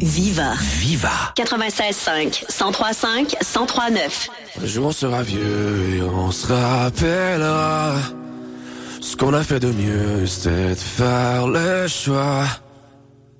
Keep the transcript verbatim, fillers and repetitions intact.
Viva. Viva. quatre-vingt-seize cinq, cent trois cinq, cent trois neuf. Un jour on sera vieux et on se rappellera. Ce qu'on a fait de mieux, c'était de faire le choix